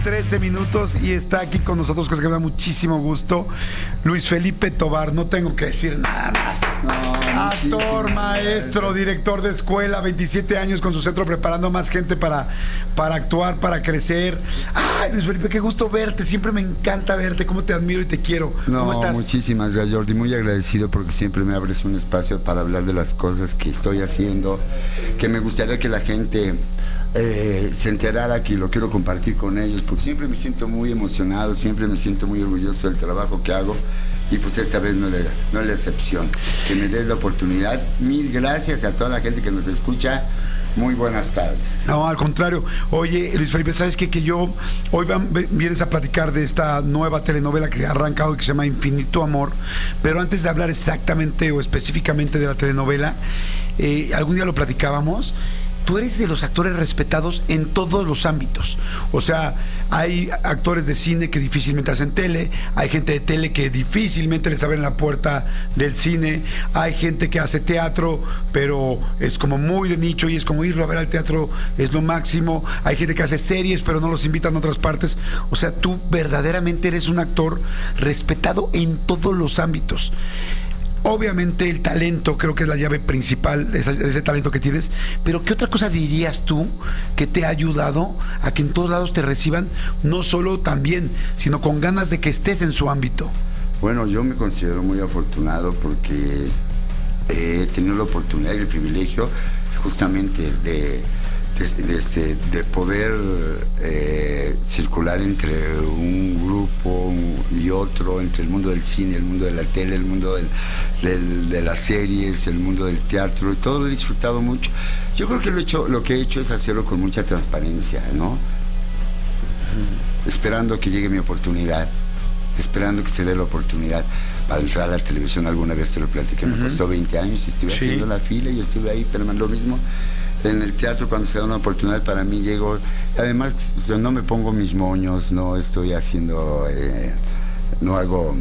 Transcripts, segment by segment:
13 minutos y está aquí con nosotros, cosa que me da muchísimo gusto, Luis Felipe Tovar. No tengo que decir nada más. Actor, maestro, director de escuela, 27 años con su centro preparando a más gente para actuar, para crecer. Ay, Luis Felipe, qué gusto verte, siempre me encanta verte, cómo te admiro y te quiero. ¿Cómo estás? Muchísimas gracias, Jordi, muy agradecido porque siempre me abres un espacio para hablar de las cosas que estoy haciendo, que me gustaría que la gente se enterara, que lo quiero compartir con ellos, porque siempre me siento muy emocionado, siempre me siento muy orgulloso del trabajo que hago, y pues esta vez no es la excepción. Que me des la oportunidad. Mil gracias a toda la gente que nos escucha. Muy buenas tardes. No, al contrario. Oye, Luis Felipe, ¿sabes qué? Que yo hoy vienes a platicar de esta nueva telenovela que ha arrancado y que se llama Infinito Amor, pero antes de hablar exactamente o específicamente de la telenovela, algún día lo platicábamos. Tú eres de los actores respetados en todos los ámbitos. O sea, hay actores de cine que difícilmente hacen tele, hay gente de tele que difícilmente les abren la puerta del cine, hay gente que hace teatro, pero es como muy de nicho y es como irlo a ver al teatro es lo máximo, hay gente que hace series pero no los invitan a otras partes. O sea, tú verdaderamente eres un actor respetado en todos los ámbitos. Obviamente el talento creo que es la llave principal, ese talento que tienes, pero ¿qué otra cosa dirías tú que te ha ayudado a que en todos lados te reciban, no solo también, sino con ganas de que estés en su ámbito? Bueno, yo me considero muy afortunado porque he tenido la oportunidad y el privilegio justamente de poder circular entre un grupo y otro, entre el mundo del cine, el mundo de la tele, el mundo de las series, el mundo del teatro, y todo lo he disfrutado mucho. Yo creo que lo que he hecho es hacerlo con mucha transparencia, ¿no? Esperando que llegue mi oportunidad, esperando que se dé la oportunidad para entrar a la televisión. Alguna vez te lo platiqué, me costó 20 años y estuve haciendo la fila y estuve ahí, pero lo mismo en el teatro. Cuando se da una oportunidad para mí llego. Además, no me pongo mis moños, no estoy haciendo no hago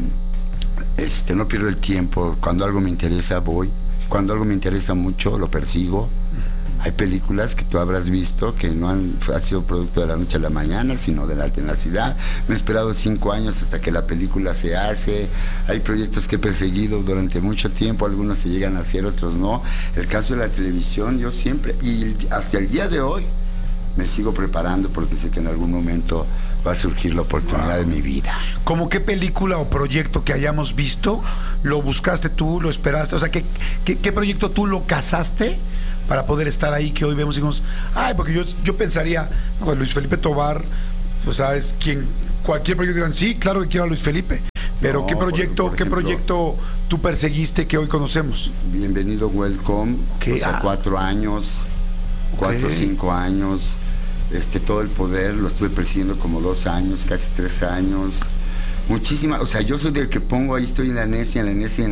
no pierdo el tiempo. Cuando algo me interesa voy, cuando algo me interesa mucho lo persigo. Hay películas que tú habrás visto que no han sido producto de la noche a la mañana, sino de la tenacidad. Me he esperado 5 años hasta que la película se hace. Hay proyectos que he perseguido durante mucho tiempo, algunos se llegan a hacer, otros no. El caso de la televisión, yo siempre, y hasta el día de hoy, me sigo preparando porque sé que en algún momento va a surgir la oportunidad de mi vida. ¿Cómo qué película o proyecto que hayamos visto lo buscaste tú, lo esperaste? O sea, ¿qué proyecto tú lo cazaste para poder estar ahí, que hoy vemos y decimos, ay, porque yo pensaría, no, Luis Felipe Tovar, o sea, es quien, cualquier proyecto digan, sí, claro que quiero a Luis Felipe, pero no, ¿qué proyecto tú perseguiste que hoy conocemos? Bienvenido, welcome, o sea, 4 años, 4 o 5 años, todo el poder lo estuve persiguiendo como 2 años, casi 3 años, muchísimas, o sea, yo soy del que pongo ahí, estoy en la necia,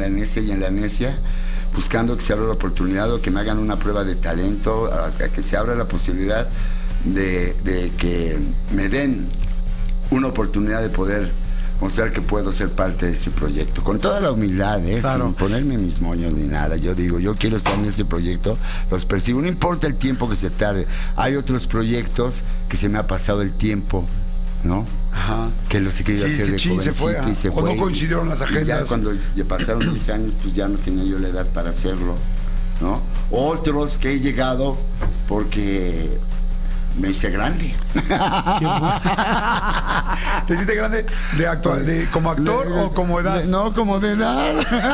buscando que se abra la oportunidad o que me hagan una prueba de talento, a que se abra la posibilidad de que me den una oportunidad de poder mostrar que puedo ser parte de ese proyecto, con toda la humildad, claro, sin ponerme mis moños ni nada. Yo digo, yo quiero estar en este proyecto, los persigo, no importa el tiempo que se tarde. Hay otros proyectos que se me ha pasado el tiempo, ¿no? Ajá. Que los he querido hacer de jovencito y se fue. O no coincidieron las agendas. Y ya cuando ya pasaron 10 años, pues ya no tenía yo la edad para hacerlo, ¿no? Otros que he llegado porque me hice grande. ¿Te hiciste grande como actor o como edad? No, como de edad.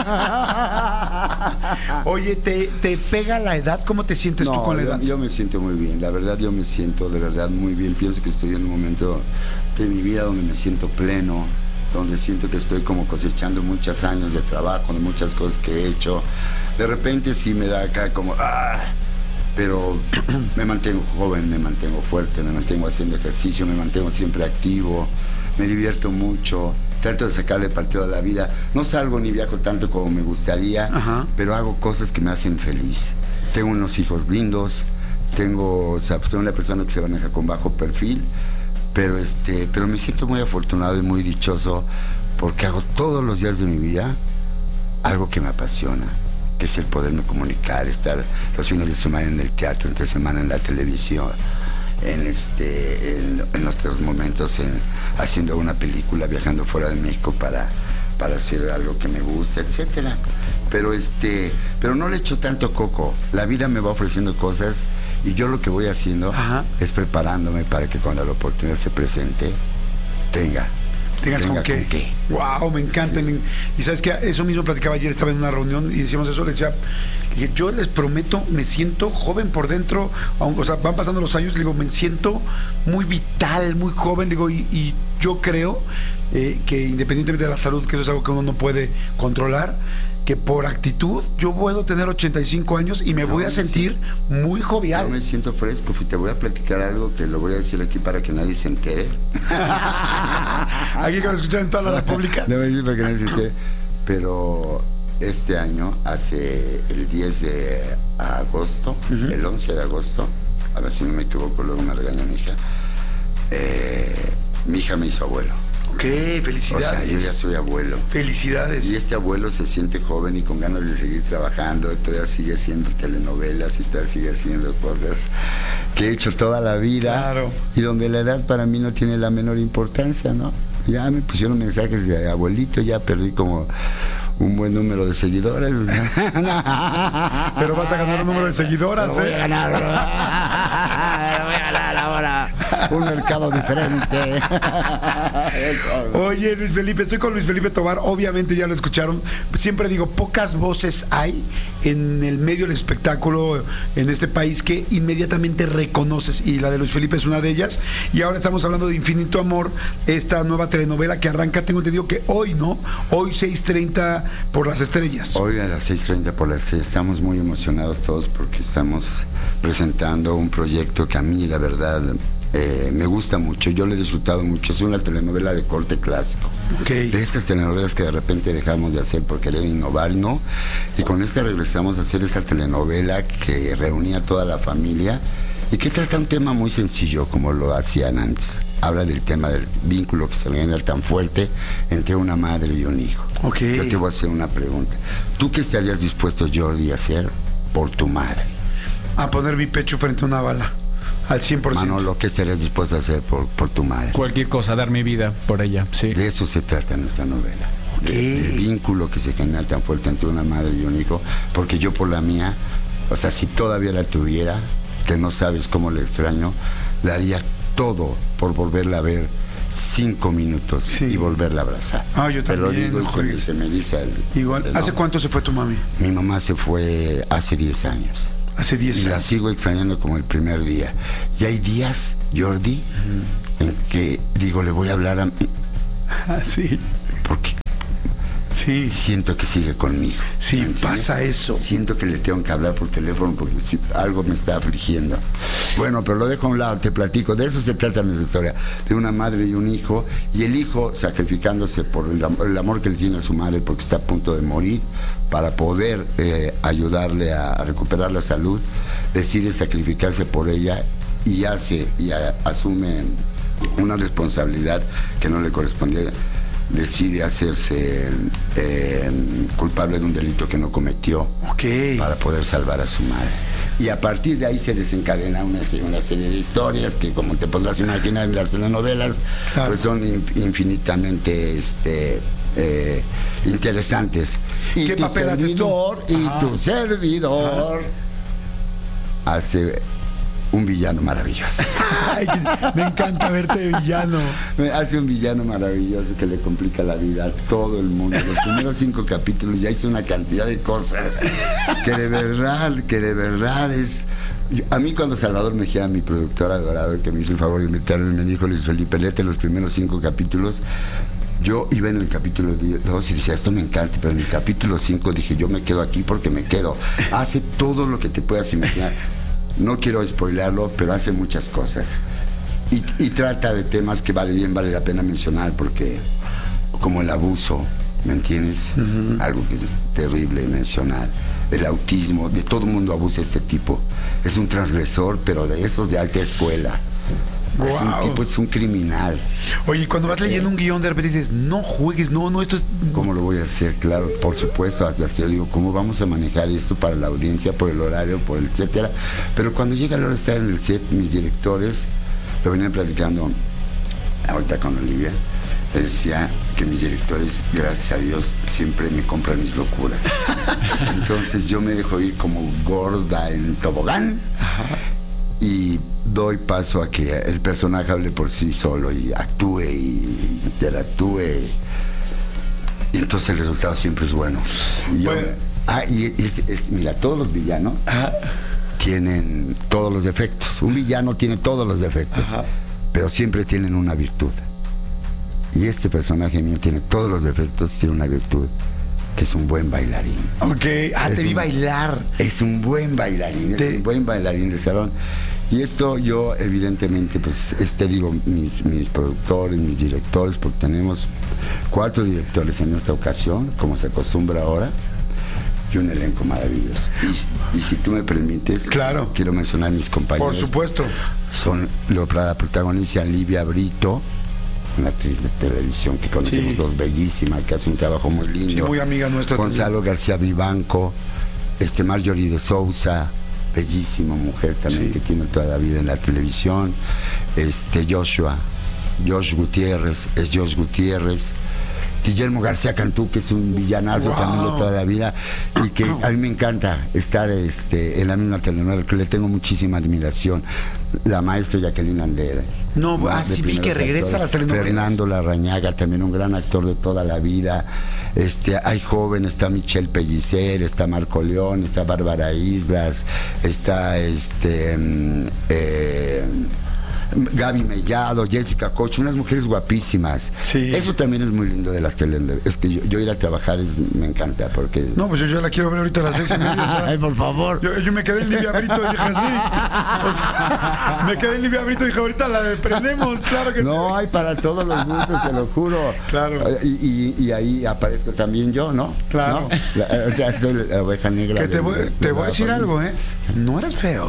Oye, ¿te pega la edad? ¿Cómo te sientes tú con la edad? Yo me siento muy bien, la verdad yo me siento de verdad muy bien. Pienso que estoy en un momento de mi vida donde me siento pleno, donde siento que estoy como cosechando muchos años de trabajo, de muchas cosas que he hecho. De repente sí me da acá como pero me mantengo joven, me mantengo fuerte, me mantengo haciendo ejercicio, me mantengo siempre activo, me divierto mucho, trato de sacarle partido a la vida. No salgo ni viajo tanto como me gustaría, pero hago cosas que me hacen feliz. Tengo unos hijos lindos, soy una persona que se maneja con bajo perfil, pero me siento muy afortunado y muy dichoso porque hago todos los días de mi vida algo que me apasiona, que es el poderme comunicar, estar los fines de semana en el teatro, entre semana en la televisión, en otros momentos haciendo una película, viajando fuera de México para hacer algo que me gusta, etcétera. Pero no le echo tanto coco. La vida me va ofreciendo cosas y yo lo que voy haciendo es preparándome para que cuando la oportunidad se presente tengas con qué. Wow, me encanta. Sí. Y sabes que eso mismo platicaba ayer, estaba en una reunión y decíamos eso, le dije, yo les prometo, me siento joven por dentro, o sea, van pasando los años, le digo, me siento muy vital, muy joven, digo, y yo creo que independientemente de la salud, que eso es algo que uno no puede controlar, que por actitud yo puedo tener 85 años y me voy a sentir muy jovial. Yo me siento fresco. Te voy a platicar algo, te lo voy a decir aquí para que nadie se entere. Aquí que me escuchan en toda la República. No me dice para que nadie se entere. Pero este año, hace el 10 de agosto, el 11 de agosto, a ver si no me equivoco, luego me regaña mi hija me hizo abuelo. Ok, felicidades. O sea, yo ya soy abuelo. Felicidades. Y este abuelo se siente joven y con ganas de seguir trabajando, y todavía sigue haciendo telenovelas y todavía sigue haciendo cosas que he hecho toda la vida. Claro. Y donde la edad para mí no tiene la menor importancia, ¿no? Ya me pusieron mensajes de abuelito, ya perdí como un buen número de seguidores. Pero vas a ganar un número de seguidoras, voy a ganar. Voy a ganar ahora un mercado diferente. Oye, Luis Felipe, estoy con Luis Felipe Tovar, obviamente ya lo escucharon. Siempre digo, pocas voces hay en el medio del espectáculo en este país que inmediatamente reconoces, y la de Luis Felipe es una de ellas. Y ahora estamos hablando de Infinito Amor, esta nueva telenovela que arranca, tengo entendido que hoy, ¿no? Hoy 6:30 por Las Estrellas. Hoy a las 6:30 por Las Estrellas. Estamos muy emocionados todos porque estamos presentando un proyecto que a mí, la verdad, me gusta mucho. Yo lo he disfrutado mucho. Es una telenovela de corte clásico. Okay. De estas telenovelas que de repente dejamos de hacer por querer innovar, ¿no? Y con esta regresamos a hacer esa telenovela que reunía a toda la familia y que trata un tema muy sencillo como lo hacían antes. Habla del tema del vínculo que se genera tan fuerte entre una madre y un hijo. Okay. Yo te voy a hacer una pregunta. ¿Tú qué estarías dispuesto, Jordi, a hacer por tu madre? A poner mi pecho frente a una bala, al 100%. Manolo, ¿qué estarías dispuesto a hacer por tu madre? Cualquier cosa, dar mi vida por ella, sí. De eso se trata nuestra novela. Okay. El vínculo que se genera tan fuerte entre una madre y un hijo. Porque yo por la mía, o sea, si todavía la tuviera, que no sabes cómo le extraño, le haría todo por volverla a ver 5 minutos, sí, y volverla a abrazar. Yo también. Te lo digo y se me eriza igual. ¿Hace cuánto se fue tu mami? Mi mamá se fue hace 10 años. Hace 10 años. Y la sigo extrañando como el primer día. Y hay días, Jordi, en que digo, le voy a hablar a mi... Sí. Porque sí, siento que sigue conmigo. Sí, pasa eso. Siento que le tengo que hablar por teléfono porque algo me está afligiendo. Bueno, pero lo dejo a un lado, te platico. De eso se trata nuestra historia, de una madre y un hijo, y el hijo sacrificándose por el amor que le tiene a su madre porque está a punto de morir, para poder ayudarle a recuperar la salud, decide sacrificarse por ella y asume una responsabilidad que no le correspondía. Decide hacerse culpable de un delito que no cometió, okay, para poder salvar a su madre. Y a partir de ahí se desencadena una serie de historias que, como te podrás imaginar, en las telenovelas, claro, pues son infinitamente interesantes. Y ¿qué papel haces tú? Y tu servidor hace un villano maravilloso. Ay, me encanta verte de villano. Me hace un villano maravilloso que le complica la vida a todo el mundo. Los primeros 5 capítulos ya hice una cantidad de cosas que de verdad es... A mí cuando Salvador Mejía, mi productor adorado, que me hizo el favor de invitarme, me dijo, Luis Felipe, léete los primeros 5 capítulos. Yo iba en el capítulo 2 y decía, esto me encanta, pero en el capítulo 5 dije, yo me quedo aquí porque me quedo. Hace todo lo que te puedas imaginar. No quiero spoilearlo, pero hace muchas cosas. Y trata de temas que vale la pena mencionar, porque como el abuso, ¿me entiendes? Algo que es terrible mencionar. El autismo, de todo el mundo abusa este tipo. Es un transgresor, pero de esos de alta escuela. Wow. Es un tipo, es un criminal. Oye, cuando vas leyendo un guión de repente dices, no juegues, no, esto es... ¿Cómo lo voy a hacer? Claro, por supuesto, hasta yo digo, ¿cómo vamos a manejar esto para la audiencia, por el horario, por el etcétera? Pero cuando llega la hora de estar en el set, mis directores, lo venían platicando ahorita con Olivia, decía que mis directores, gracias a Dios, siempre me compran mis locuras. Entonces yo me dejo ir como gorda en tobogán. Ajá. Y doy paso a que el personaje hable por sí solo y actúe y interactúe, y entonces el resultado siempre es bueno. Mira, todos los villanos tienen todos los defectos. Un villano tiene todos los defectos, pero siempre tienen una virtud, y este personaje mío tiene todos los defectos, tiene una virtud, que es un buen bailarín. Ok, te vi bailar. Es un buen bailarín, un buen bailarín de salón. Y esto yo, evidentemente, pues, digo, mis productores, mis directores, porque tenemos 4 directores en esta ocasión, como se acostumbra ahora, y un elenco maravilloso. Y si tú me permites, claro, quiero mencionar a mis compañeros. Por supuesto. Son la protagonista Livia Brito, una actriz de televisión que conocemos dos, bellísima, que hace un trabajo muy lindo. Sí, muy amiga nuestra. Gonzalo García Vivanco, Marjorie de Sousa, bellísima mujer también, que tiene toda la vida en la televisión. Josh Gutiérrez, Guillermo García Cantú, que es un villanazo también de toda la vida, y que a mí me encanta estar en la misma telenovela, que le tengo muchísima admiración. La maestra Jacqueline Andere. Sí vi que regresa a las telenovelas. Fernando Larrañaga, también un gran actor de toda la vida. Hay joven, está Michelle Pellicer, está Marco León, está Bárbara Islas, está Gaby Mellado, Jessica Coach, unas mujeres guapísimas. Eso también es muy lindo de las telenovelas. Es que yo ir a trabajar me encanta, porque... No, pues yo la quiero ver ahorita a las 6:30. Ay, por favor. Yo me quedé en Livia Brito y dije así. Me quedé en Livia Brito y dije, ahorita la prendemos, claro que sí. No, hay para todos los gustos, te lo juro. Claro. Y ahí aparezco también yo, ¿no? Claro. ¿No? Soy la oveja negra. Que te voy a decir algo, No eres feo,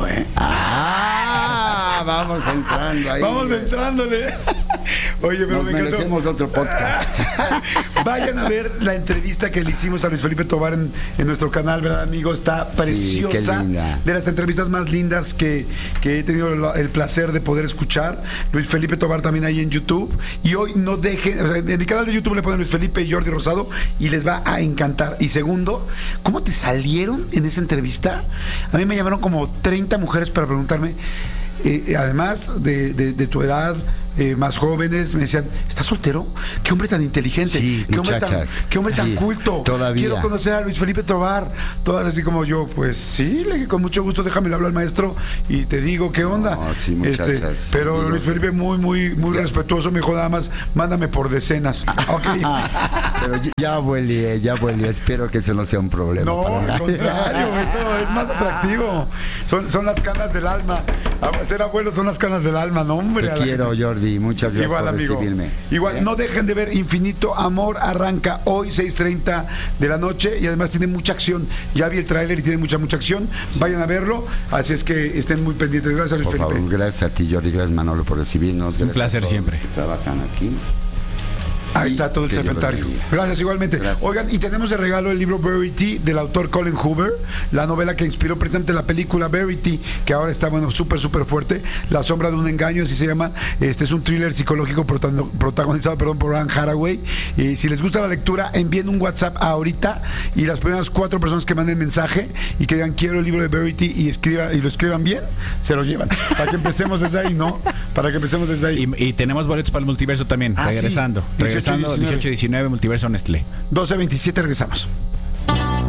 Vamos entrando ahí. Vamos entrándole. Oye, pero nos merecemos otro podcast. Vayan a ver la entrevista que le hicimos a Luis Felipe Tovar en nuestro canal, ¿verdad, amigo? Está preciosa. Qué linda. De las entrevistas más lindas que he tenido el placer de poder escuchar. Luis Felipe Tovar también ahí en YouTube. Y hoy no dejen, en mi canal de YouTube le ponen Luis Felipe y Jordi Rosado y les va a encantar. Y segundo, ¿cómo te salieron en esa entrevista? A mí me llamaron como 30 mujeres para preguntarme, además de tu edad, más jóvenes, me decían, ¿estás soltero? ¿Qué hombre tan inteligente? Sí, qué hombre tan culto. Todavía. Quiero conocer a Luis Felipe Tovar. Todas así como yo, pues sí, le dije, con mucho gusto, déjame hablar al maestro y te digo qué onda. Sí, muchachas. Pero sí, Luis Felipe muy respetuoso, me dijo, nada más, mándame por decenas. Okay. Pero ya huele, espero que eso no sea un problema. No, al contrario, eso es más atractivo. Son las canas del alma. Ser abuelo son las canas del alma, no, hombre. Te quiero, Jordi, muchas gracias por recibirme. Igual, no dejen de ver Infinito Amor, arranca hoy 6:30 de la noche y además tiene mucha acción. Ya vi el tráiler y tiene mucha acción. Vayan a verlo, así es que estén muy pendientes. Gracias, Luis Felipe. Por favor, gracias a ti, Jordi, gracias, Manolo, por recibirnos. Gracias un placer a todos siempre. Los que trabajan aquí. Ahí está todo el serpentario. Gracias, igualmente. Gracias. Oigan, y tenemos de regalo el libro Verity del autor Colin Hoover, la novela que inspiró precisamente la película Verity, que ahora está, súper fuerte. La sombra de un engaño, así se llama. Es un thriller psicológico protagonizado por Anne Hathaway. Y si les gusta la lectura, envíen un WhatsApp ahorita y las primeras 4 personas que manden mensaje y que digan quiero el libro de Verity y lo escriban bien, se lo llevan. Para que empecemos desde ahí, ¿no? Para que empecemos desde ahí. Y tenemos boletos para el multiverso también, regresando. Sí. 18-19 Multiverso Nestlé. 12:27 regresamos.